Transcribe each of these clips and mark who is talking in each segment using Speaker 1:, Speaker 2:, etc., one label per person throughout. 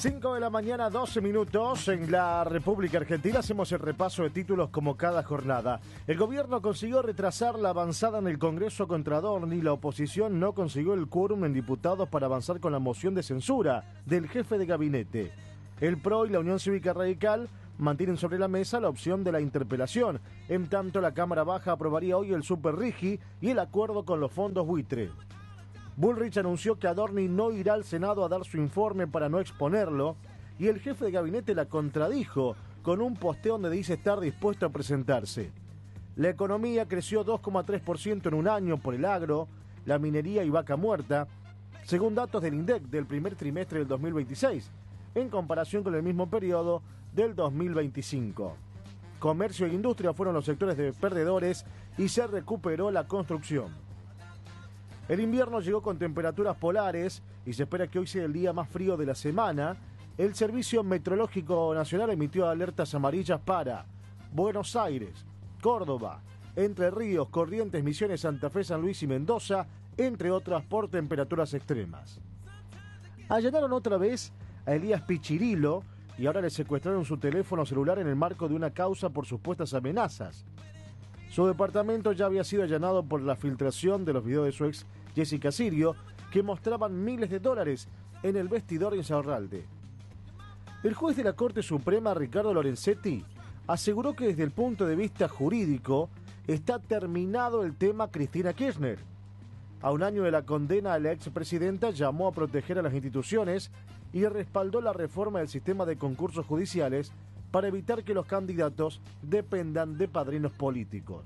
Speaker 1: 5 de la mañana, 12 minutos. En la República Argentina hacemos el repaso de títulos como cada jornada. El gobierno consiguió retrasar la avanzada en el Congreso contra Adorni. La oposición no consiguió el quórum en diputados para avanzar con la moción de censura del jefe de gabinete. El PRO y la Unión Cívica Radical mantienen sobre la mesa la opción de la interpelación. En tanto, la Cámara Baja aprobaría hoy el Super Rigi y el acuerdo con los fondos buitre. Bullrich anunció que Adorni no irá al Senado a dar su informe para no exponerlo, y el jefe de gabinete la contradijo con un posteo donde dice estar dispuesto a presentarse. La economía creció 2,3% en un año por el agro, la minería y vaca muerta, según datos del INDEC del primer trimestre del 2026, en comparación con el mismo periodo del 2025. Comercio e industria fueron los sectores de perdedores y se recuperó la construcción. El invierno llegó con temperaturas polares y se espera que hoy sea el día más frío de la semana. El Servicio Meteorológico Nacional emitió alertas amarillas para Buenos Aires, Córdoba, Entre Ríos, Corrientes, Misiones, Santa Fe, San Luis y Mendoza, entre otras por temperaturas extremas. Allanaron otra vez a Elías Pichirilo y ahora le secuestraron su teléfono celular en el marco de una causa por supuestas amenazas. Su departamento ya había sido allanado por la filtración de los videos de su ex Jessica Sirio, que mostraban miles de dólares en el vestidor de Insaurralde. El juez de la Corte Suprema, Ricardo Lorenzetti, aseguró que desde el punto de vista jurídico está terminado el tema Cristina Kirchner. A un año de la condena, la expresidenta llamó a proteger a las instituciones y respaldó la reforma del sistema de concursos judiciales para evitar que los candidatos dependan de padrinos políticos.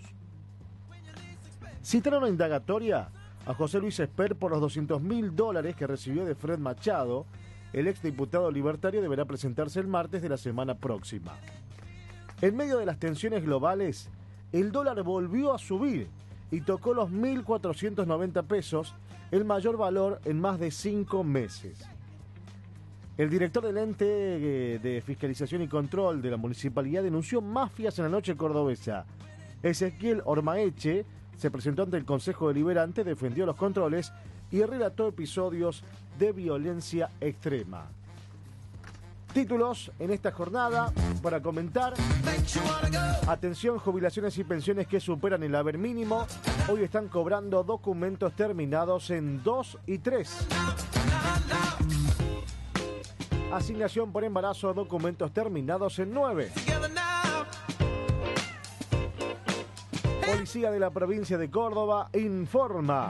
Speaker 1: Citaron a indagatoria a José Luis Esper por los $200.000 que recibió de Fred Machado. El exdiputado libertario deberá presentarse el martes de la semana próxima. En medio de las tensiones globales, el dólar volvió a subir y tocó los 1.490 pesos, el mayor valor en más de 5 meses. El director del ente de fiscalización y control de la municipalidad denunció mafias en la noche cordobesa. Ezequiel Ormaeche se presentó ante el Consejo Deliberante, defendió los controles y relató episodios de violencia extrema. Títulos en esta jornada para comentar. Atención, jubilaciones y pensiones que superan el haber mínimo. Hoy están cobrando documentos terminados en 2 y 3. Asignación por embarazo, documentos terminados en 9. Policía de la provincia de Córdoba informa.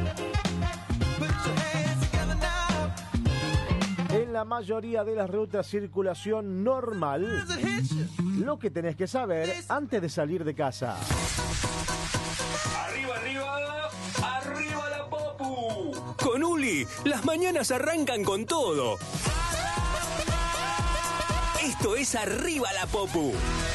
Speaker 1: En la mayoría de las rutas circulación normal. Lo que tenés que saber antes de salir de casa.
Speaker 2: ¡Arriba, arriba! ¡Arriba la Popu! Con Uli, las mañanas arrancan con todo. Esto es Arriba la Popu.